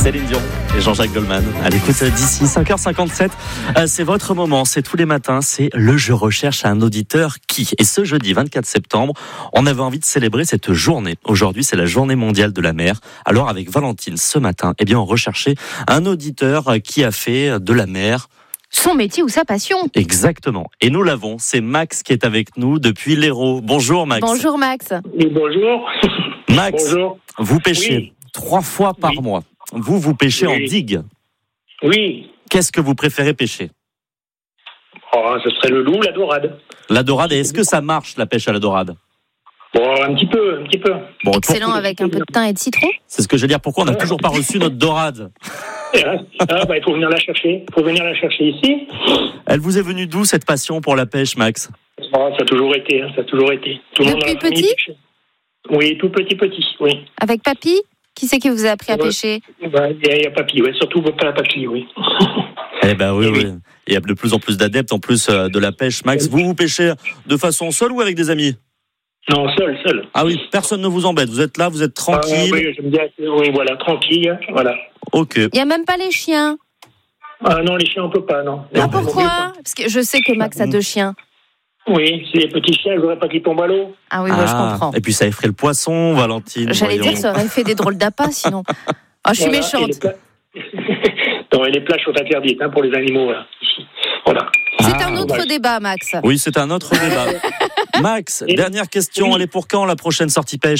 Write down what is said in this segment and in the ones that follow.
Céline Dion et Jean-Jacques Goldman à l'écoute d'ici 5h57. C'est votre moment, c'est tous les matins, c'est le Je recherche un auditeur qui. Et ce jeudi 24 septembre, on avait envie de célébrer cette journée. Aujourd'hui, c'est la journée mondiale de la mer. Alors avec Valentine, ce matin, on recherchait un auditeur qui a fait de la mer son métier ou sa passion. Exactement. Et nous l'avons, c'est Max qui est avec nous depuis l'Hérault. Bonjour Max. Bonjour Max. Oui, bonjour. Max, bonjour. Vous pêchez 3 fois par mois. Vous pêchez en digue. Oui. Qu'est-ce que vous préférez pêcher ? Ce serait le loup, la dorade. La dorade, et est-ce que ça marche la pêche à la dorade ? Un petit peu. Bon, excellent, avec un peu de thym et de citron. C'est ce que je veux dire, pourquoi on n'a toujours pas reçu notre dorade ? Il faut venir la chercher. Ici. Elle vous est venue d'où cette passion pour la pêche, Max ? Ça a toujours été. Tout le monde depuis petit ? Oui, tout petit, oui. Avec papy ? Qui c'est qui vous a appris à pêcher ? Il y a papy, surtout papy, oui. Oui. Il y a de plus en plus d'adeptes en plus de la pêche. Max, vous pêchez de façon seule ou avec des amis ? Non, seul. Ah oui, personne ne vous embête. Vous êtes là, vous êtes tranquille. Oui, j'aime bien. Oui, voilà, tranquille, voilà. Ok. Il n'y a même pas les chiens ? Non, les chiens, on peut pas, non. Pourquoi ? Parce que je sais que Max a 2 chiens. Oui, c'est les petits chiens, je voudrais pas qu'ils tombent à l'eau. Ah oui, je comprends. Et puis ça effraie le poisson, Valentine. J'allais dire, ça aurait fait des drôles d'appâts, sinon. Je suis méchante. Non, et les plages sont interdites pour les animaux, ici. Voilà. C'est un autre débat, Max. Oui, c'est un autre débat. Max, dernière question, elle est pour quand la prochaine sortie pêche ?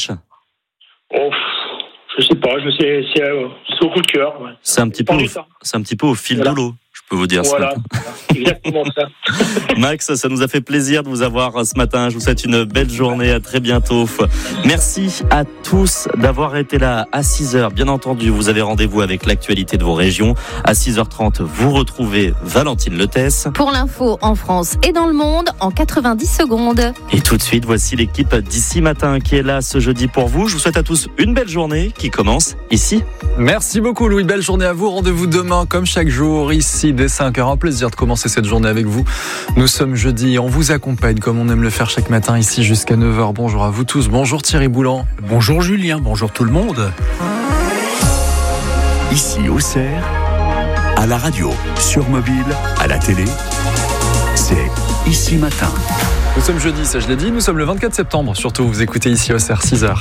Je sais pas, c'est au coup de cœur. Ouais. C'est un petit peu au fil de l'eau, je peux vous dire. Voilà, exactement ça. Max, ça nous a fait plaisir de vous avoir ce matin. Je vous souhaite une belle journée, à très bientôt. Merci à tous d'avoir été là à 6h. Bien entendu, vous avez rendez-vous avec l'actualité de vos régions. À 6h30, vous retrouvez Valentine Letès. Pour l'info en France et dans le monde, en 90 secondes. Et tout de suite, voici l'équipe d'ici matin qui est là ce jeudi pour vous. Je vous souhaite à tous une belle journée qui commence ici. Merci beaucoup Louis, belle journée à vous. Rendez-vous demain comme chaque jour ici dès 5h. Un plaisir de commencer cette journée avec vous. Nous sommes jeudi et on vous accompagne comme on aime le faire chaque matin ici jusqu'à 9h. Bonjour à vous tous. Bonjour Thierry Boulan. Bonjour Julien, bonjour tout le monde. Ici Auxerre, à la radio, sur mobile, à la télé, c'est Ici Matin. Nous sommes jeudi, ça je l'ai dit, nous sommes le 24 septembre. Surtout, vous écoutez ici Auxerre, 6h.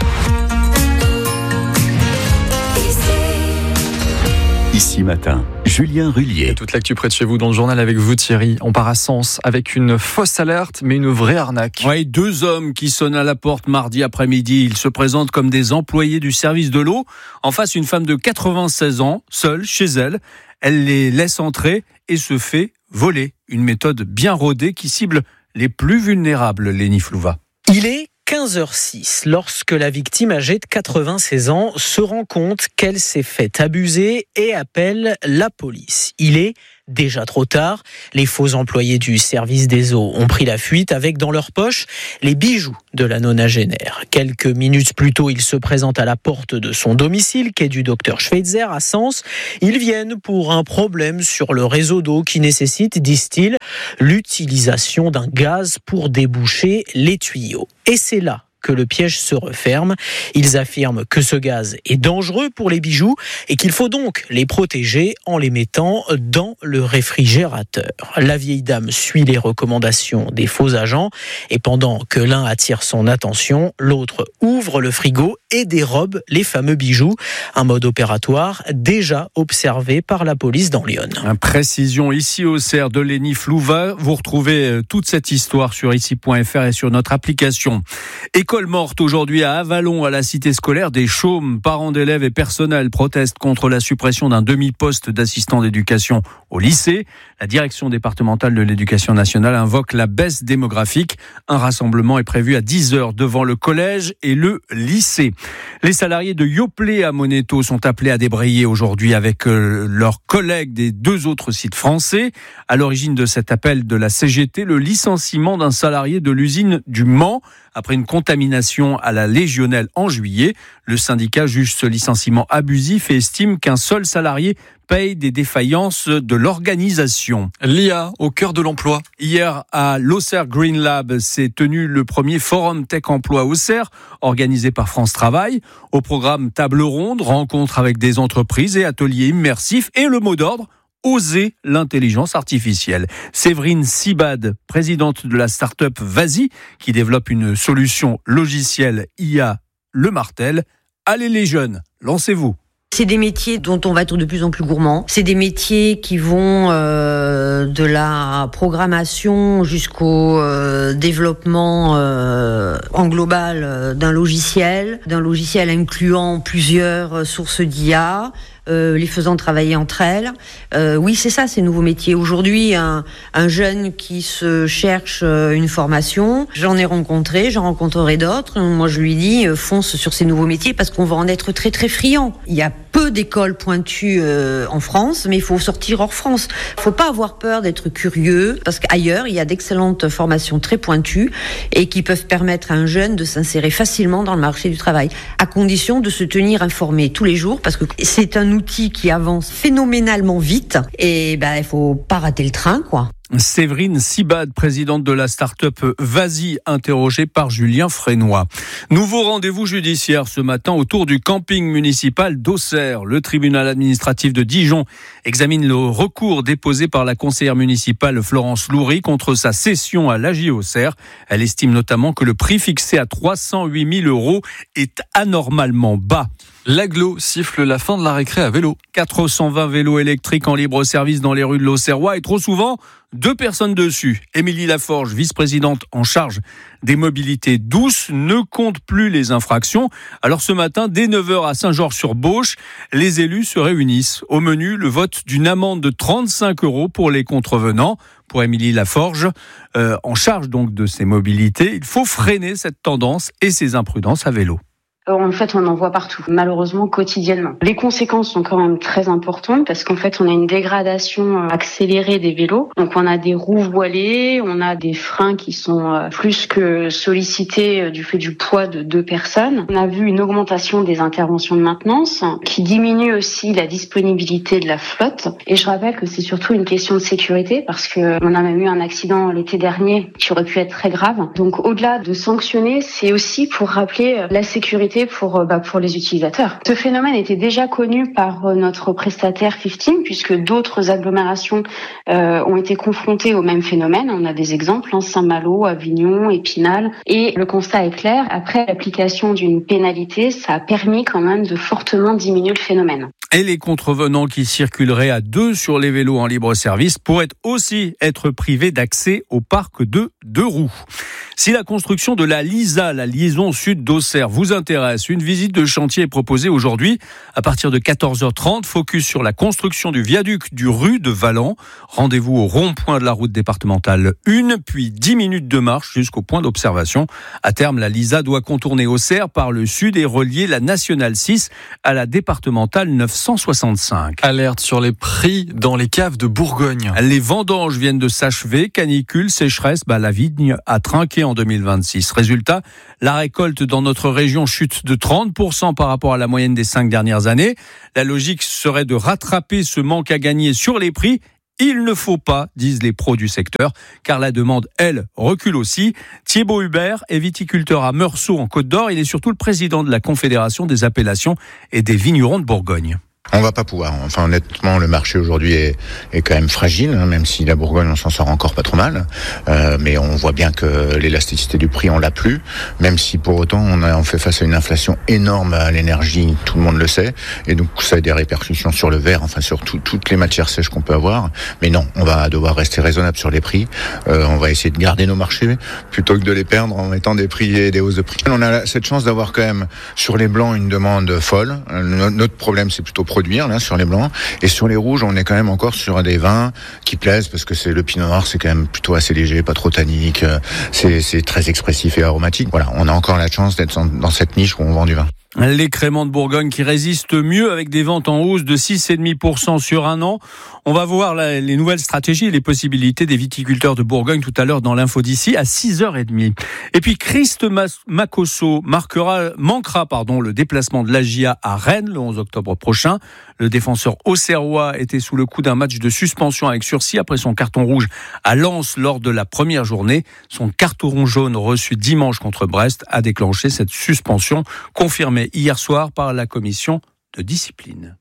Ici Matin, Julien Rullier. Et toute l'actu près de chez vous dans le journal avec vous Thierry. On part à Sens avec une fausse alerte mais une vraie arnaque. Oui, 2 hommes qui sonnent à la porte mardi après-midi. Ils se présentent comme des employés du service de l'eau. En face, une femme de 96 ans, seule, chez elle. Elle les laisse entrer et se fait voler. Une méthode bien rodée qui cible les plus vulnérables, Lénie Flouva. Il est 15h06 lorsque la victime âgée de 96 ans se rend compte qu'elle s'est fait abuser et appelle la police. Il est déjà trop tard. Les faux employés du service des eaux ont pris la fuite avec dans leur poche les bijoux de la nonagénaire. Quelques minutes plus tôt, ils se présentent à la porte de son domicile, quai du Docteur Schweitzer à Sens. Ils viennent pour un problème sur le réseau d'eau qui nécessite, disent-ils, l'utilisation d'un gaz pour déboucher les tuyaux. Et c'est là que le piège se referme. Ils affirment que ce gaz est dangereux pour les bijoux et qu'il faut donc les protéger en les mettant dans le réfrigérateur. La vieille dame suit les recommandations des faux agents et pendant que l'un attire son attention, l'autre ouvre le frigo et dérobe les fameux bijoux. Un mode opératoire déjà observé par la police dans l'Yonne. Précision ici au Auxerre de Lénie Flouva. Vous retrouvez toute cette histoire sur ici.fr et sur notre application. École morte aujourd'hui à Avallon, à la cité scolaire. Des chômes, parents d'élèves et personnel protestent contre la suppression d'un demi-poste d'assistant d'éducation au lycée. La direction départementale de l'éducation nationale invoque la baisse démographique. Un rassemblement est prévu à 10h devant le collège et le lycée. Les salariés de Yoplait à Monéto sont appelés à débrayer aujourd'hui avec leurs collègues des 2 autres sites français. À l'origine de cet appel de la CGT, le licenciement d'un salarié de l'usine du Mans après une contamination nomination à la Légionnelle en juillet. Le syndicat juge ce licenciement abusif et estime qu'un seul salarié paye des défaillances de l'organisation. L'IA au cœur de l'emploi. Hier, à l'Auxerre Green Lab, s'est tenu le premier Forum Tech Emploi Auxerre, organisé par France Travail. Au programme table ronde, rencontres avec des entreprises et ateliers immersifs. Et le mot d'ordre, oser l'intelligence artificielle. Séverine Sibad, présidente de la start-up Vazi, qui développe une solution logicielle IA, le martèle. Allez les jeunes, lancez-vous. C'est des métiers dont on va être de plus en plus gourmand. C'est des métiers qui vont de la programmation jusqu'au développement en global d'un logiciel incluant plusieurs sources d'IA, les faisant travailler entre elles. Oui, c'est ça, ces nouveaux métiers. Aujourd'hui, un jeune qui se cherche une formation, j'en rencontrerai d'autres. Moi, je lui dis, fonce sur ces nouveaux métiers parce qu'on va en être très, très friand. Il y a peu d'écoles pointues en France, mais il faut sortir hors France. Il ne faut pas avoir peur d'être curieux parce qu'ailleurs, il y a d'excellentes formations très pointues et qui peuvent permettre à un jeune de s'insérer facilement dans le marché du travail, à condition de se tenir informé tous les jours parce que c'est un outil qui avance phénoménalement vite et il faut pas rater le train, quoi. Séverine Sibad, présidente de la start-up Vazi, interrogée par Julien Frénois. Nouveau rendez-vous judiciaire ce matin autour du camping municipal d'Auxerre. Le tribunal administratif de Dijon examine le recours déposé par la conseillère municipale Florence Loury contre sa cession à l'AJ Auxerre. Elle estime notamment que le prix fixé à 308 000 € est anormalement bas. L'agglo siffle la fin de la récré à vélo. 420 vélos électriques en libre service dans les rues de l'Auxerrois et trop souvent, 2 personnes dessus. Émilie Laforge, vice-présidente en charge des mobilités douces, ne compte plus les infractions. Alors ce matin, dès 9h à Saint-Georges-sur-Beauche, les élus se réunissent. Au menu, le vote d'une amende de 35 € pour les contrevenants. Pour Émilie Laforge, en charge donc de ces mobilités, il faut freiner cette tendance et ces imprudences à vélo. En fait, on en voit partout, malheureusement quotidiennement. Les conséquences sont quand même très importantes parce qu'en fait, on a une dégradation accélérée des vélos. Donc, on a des roues voilées, on a des freins qui sont plus que sollicités du fait du poids de 2 personnes. On a vu une augmentation des interventions de maintenance qui diminue aussi la disponibilité de la flotte. Et je rappelle que c'est surtout une question de sécurité parce que on a même eu un accident l'été dernier qui aurait pu être très grave. Donc, au-delà de sanctionner, c'est aussi pour rappeler la sécurité pour les utilisateurs. Ce phénomène était déjà connu par notre prestataire 15 puisque d'autres agglomérations ont été confrontées au même phénomène. On a des exemples, Saint-Malo, Avignon, Épinal. Et le constat est clair, après l'application d'une pénalité, ça a permis quand même de fortement diminuer le phénomène. Et les contrevenants qui circuleraient à 2 sur les vélos en libre service pourraient aussi être privés d'accès au parc de 2 roues. Si la construction de la LISA, la liaison sud d'Auxerre, vous intéresse, une visite de chantier est proposée aujourd'hui à partir de 14h30. Focus sur la construction du viaduc du rue de Valland. Rendez-vous au rond-point de la route départementale 1, puis 10 minutes de marche jusqu'au point d'observation. À terme, la LISA doit contourner Auxerre par le sud et relier la nationale 6 à la départementale 965. Alerte sur les prix dans les caves de Bourgogne. Les vendanges viennent de s'achever. Canicule, sécheresse, la vigne a trinqué en 2026. Résultat, la récolte dans notre région chute de 30% par rapport à la moyenne des 5 dernières années. La logique serait de rattraper ce manque à gagner sur les prix. Il ne faut pas, disent les pros du secteur, car la demande, elle, recule aussi. Thibaut Hubert est viticulteur à Meursault en Côte d'Or. Il est surtout le président de la Confédération des appellations et des vignerons de Bourgogne. On va pas pouvoir. Enfin, honnêtement, le marché aujourd'hui est quand même fragile, même si la Bourgogne, on s'en sort encore pas trop mal. Mais on voit bien que l'élasticité du prix, on l'a plus. Même si pour autant, on fait face à une inflation énorme à l'énergie, tout le monde le sait. Et donc, ça a des répercussions sur le verre, sur toutes les matières sèches qu'on peut avoir. Mais non, on va devoir rester raisonnable sur les prix. On va essayer de garder nos marchés plutôt que de les perdre en mettant des prix et des hausses de prix. On a cette chance d'avoir quand même sur les blancs une demande folle. Notre problème, c'est plutôt produire sur les blancs, et sur les rouges on est quand même encore sur des vins qui plaisent parce que c'est le pinot noir, c'est quand même plutôt assez léger, pas trop tannique, c'est très expressif et aromatique. Voilà, on a encore la chance d'être dans cette niche où on vend du vin. Les créments de Bourgogne qui résistent mieux avec des ventes en hausse de 6,5% sur un an. On va voir les nouvelles stratégies et les possibilités des viticulteurs de Bourgogne tout à l'heure dans l'info d'ici à 6h30. Et puis Christ Makosso manquera le déplacement de l'AGIA à Rennes le 11 octobre prochain. Le défenseur auxerrois était sous le coup d'un match de suspension avec sursis après son carton rouge à Lens lors de la première journée. Son carton jaune reçu dimanche contre Brest a déclenché cette suspension confirmée hier soir par la commission de discipline.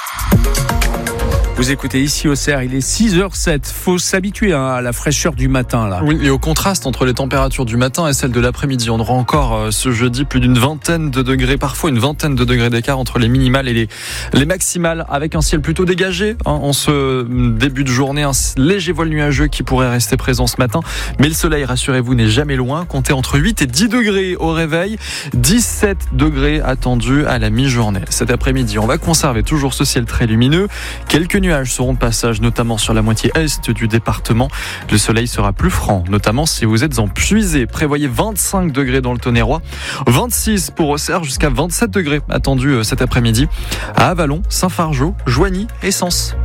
Vous écoutez ici au CER, il est 6h07. Faut s'habituer à la fraîcheur du matin, là. Oui, et au contraste entre les températures du matin et celles de l'après-midi. On aura encore ce jeudi plus d'une vingtaine de degrés, parfois une vingtaine de degrés d'écart entre les minimales et les maximales, avec un ciel plutôt dégagé en ce début de journée. Un léger voile nuageux qui pourrait rester présent ce matin. Mais le soleil, rassurez-vous, n'est jamais loin. Comptez entre 8 et 10 degrés au réveil, 17 degrés attendus à la mi-journée. Cet après-midi, on va conserver toujours ce ciel très lumineux. Quelques nuages seront de passage, notamment sur la moitié est du département. Le soleil sera plus franc, notamment si vous êtes en Puisée. Prévoyez 25 degrés dans le Tonnerrois, 26 pour Auxerre, jusqu'à 27 degrés attendus cet après-midi à Avallon, Saint-Fargeau, Joigny et Sens.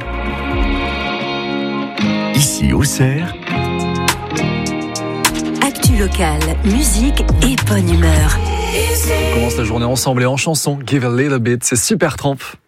Ici Auxerre, actu locale, musique et bonne humeur. On commence la journée ensemble et en chanson. Give a little bit, c'est Supertramp.